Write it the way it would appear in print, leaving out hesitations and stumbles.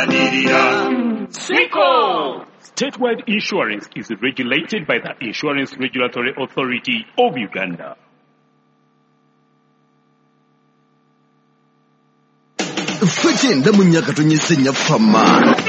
Siko! Statewide insurance is regulated by the Insurance Regulatory Authority of Uganda. Fagenda munyaka tonyesenya fama.